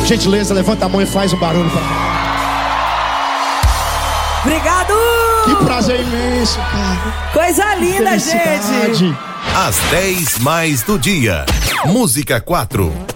Gentileza, levanta a mão e faz um barulho pra cá. Obrigado! Que prazer imenso, cara. Coisa linda, gente. Às 10 mais do dia. Música 4.